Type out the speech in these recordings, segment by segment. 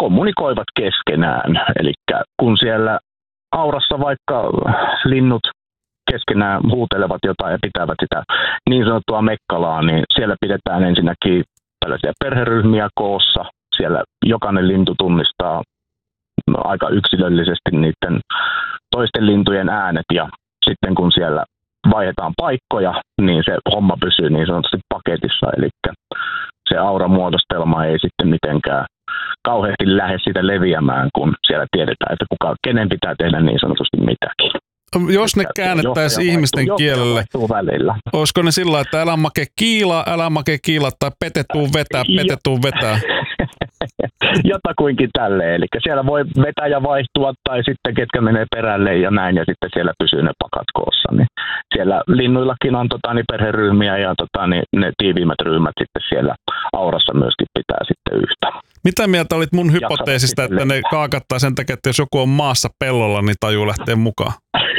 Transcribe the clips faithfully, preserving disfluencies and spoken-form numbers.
kommunikoivat keskenään. Eli kun siellä aurassa vaikka linnut keskenään huutelevat jotain ja pitävät sitä niin sanottua mekkalaa, niin siellä pidetään ensinnäkin tällaisia perheryhmiä koossa. Siellä jokainen lintu tunnistaa aika yksilöllisesti niiden toisten lintujen äänet ja sitten kun siellä vaihdetaan paikkoja, niin se homma pysyy niin sanotusti paketissa, eli se auramuodostelma ei sitten mitenkään kauheasti lähde sitä leviämään, kun siellä tiedetään, että kuka, kenen pitää tehdä niin sanotusti mitäkin. Jos ne käännettäisiin ihmisten vaihtuu, kielelle, olisiko ne sillä, että älä make kiila, älä make kiila, tai pete tuu vetää, pete tuu vetää? Jotakuinkin tälleen, eli siellä voi vetää ja vaihtua, tai sitten ketkä menee perälle ja näin, ja sitten siellä pysyy ne pakat koossa. Niin siellä linnuillakin on tota, niin perheryhmiä, ja tota, niin ne tiiviimmät ryhmät sitten siellä aurassa myöskin pitää sitten yhtä. Mitä mieltä olit mun hypoteesista, että ne kaakattaa sen takia, että jos joku on maassa pellolla, niin tajuu lähteä mukaan?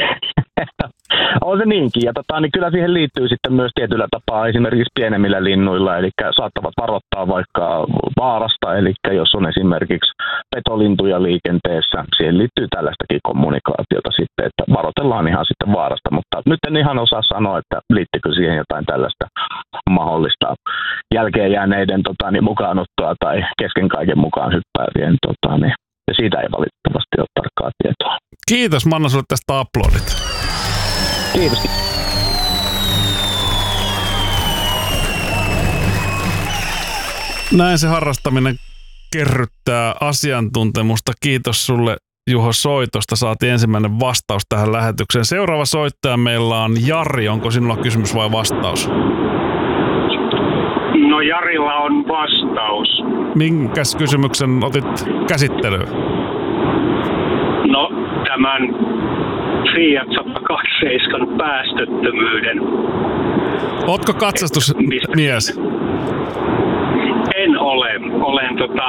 On se niinkin, ja tota, niin kyllä siihen liittyy sitten myös tietyllä tapaa esimerkiksi pienemmillä linnuilla, eli saattavat varoittaa vaikka vaarasta, eli jos on esimerkiksi petolintuja liikenteessä, siihen liittyy tällaistakin kommunikaatiota sitten, että varoitellaan ihan sitten vaarasta, mutta nyt en ihan osaa sanoa, että liittyykö siihen jotain tällaista mahdollista jälkeen jääneiden tota, niin mukaanottoa tai kesken kaiken mukaan hyppäävien, tota, niin, ja siitä ei valitettavasti ole tarkkaa tietoa. Kiitos Manna sulle tästä aplodit. Kiitos. Näin se harrastaminen kerryttää asiantuntemusta. Kiitos sulle Juho soitosta. Saatiin ensimmäinen vastaus tähän lähetykseen. Seuraava soittaja meillä on Jari. Onko sinulla kysymys vai vastaus? No Jarilla on vastaus. Minkäs kysymyksen otit käsittelyyn? No tämän Fiat sata kaksikymmentäseitsemän päästöttömyyden. Ootko katsastusmies? En ole. Olen tota,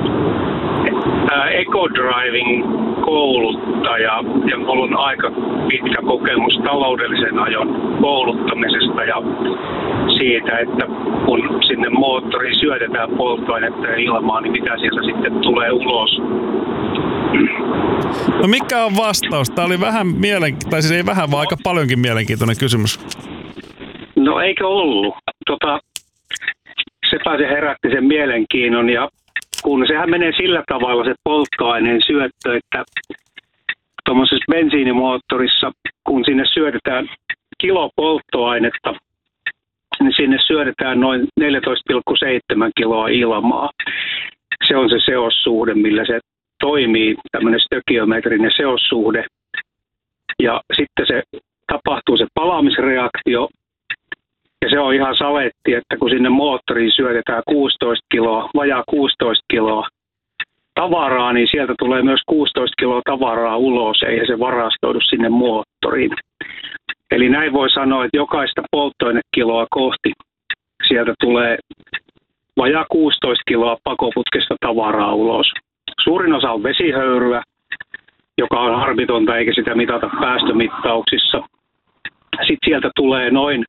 eco-driving kouluttaja ja minulla on aika pitkä kokemus taloudellisen ajon kouluttamisesta ja siitä, että kun sinne moottoriin syötetään polttoainetta ja ilmaa, niin mitä sieltä sitten tulee ulos. No mikä on vastaus? Tämä oli vähän mielenkiintoinen, tai siis ei vähän, vaan aika paljonkin mielenkiintoinen kysymys. No eikö ollut? Tota, sepä se herätti sen mielenkiinnon ja kun sehän menee sillä tavalla se polttoaineen syöttö, että tuommoisessa bensiinimoottorissa, kun sinne syötetään kilo polttoainetta, niin sinne syötetään noin neljätoista pilkku seitsemän kiloa ilmaa. Se on se seossuhde, millä se toimii, tämmöinen stökiometrinen seossuhde. Ja sitten se tapahtuu se palaamisreaktio, ja se on ihan saletti, että kun sinne moottoriin syötetään kuusitoista kiloa, vajaa kuusitoista kiloa tavaraa, niin sieltä tulee myös kuusitoista kiloa tavaraa ulos, eihän se varastoidu sinne moottoriin. Eli näin voi sanoa, että jokaista polttoainekiloa kohti sieltä tulee vajaa kuusitoista kiloa pakoputkesta tavaraa ulos. Suurin osa on vesihöyryä, joka on harmitonta eikä sitä mitata päästömittauksissa. Sitten sieltä tulee noin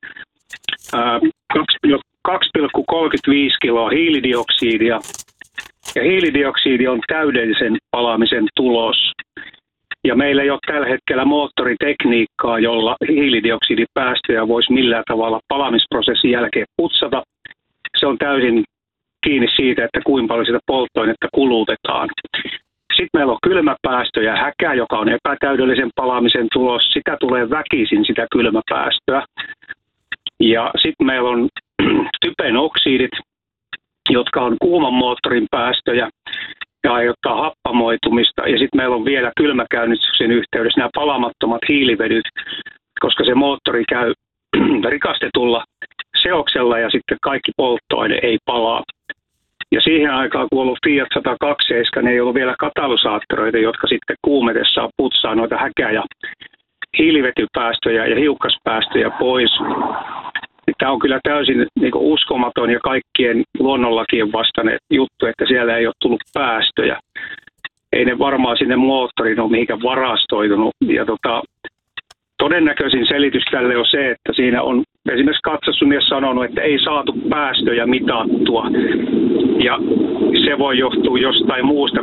kaksi pilkku kolmekymmentäviisi kiloa hiilidioksidia. Ja hiilidioksidi on täydellisen palamisen tulos. Ja meillä ei ole tällä hetkellä moottoritekniikkaa, jolla hiilidioksidipäästöjä voisi millään tavalla palamisprosessin jälkeen putsata. Se on täysin kiinni siitä, että kuinka paljon sitä polttoainetta kulutetaan. Sitten meillä on kylmäpäästö ja häkä, joka on epätäydellisen palamisen tulos. Sitä tulee väkisin, sitä kylmäpäästöä. Ja sitten meillä on typen oksidit, jotka on kuuman moottorin päästöjä ja aiheuttaa happamoitumista. Ja sitten meillä on vielä kylmäkäynnistyksen yhteydessä nämä palamattomat hiilivedyt, koska se moottori käy rikastetulla seoksella ja sitten kaikki polttoaine ei palaa. Ja siihen aikaan, kun on ollut Fiat sata kaksikymmentäseitsemän, niin ei ollut vielä katalysaattoreita, jotka sitten kuumetessaan putsaa noita häkä- ja hiilivetypäästöjä ja hiukkaspäästöjä pois. Tämä on kyllä täysin niin kuin uskomaton ja kaikkien luonnonlakien vastainen juttu, että siellä ei ole tullut päästöjä. Ei ne varmaan sinne moottoriin ole mihinkään varastoitunut. Ja tota, todennäköisin selitys tälle on se, että siinä on esimerkiksi katsastusmies sanonut, että ei saatu päästöjä mitattua. Ja se voi johtua jostain muusta